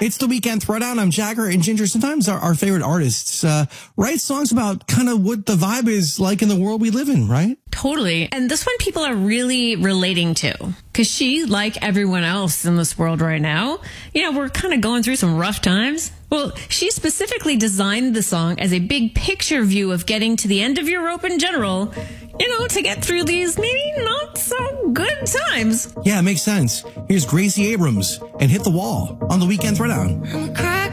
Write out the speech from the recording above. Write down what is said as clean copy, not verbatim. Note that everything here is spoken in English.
It's the Weekend Throwdown. I'm Jagger and Ginger. Sometimes our favorite artists write songs about kind of what the vibe is like in the world we live in, right? Totally. And this one people are really relating to because she, like everyone else in this world right now, we're kind of going through some rough times. Well, she specifically designed the song as a big picture view of getting to the end of your rope in general, to get through these maybe not so good times. Yeah, it makes sense. Here's Gracie Abrams and Hit the Wall on the Weekend Throwdown. I'm a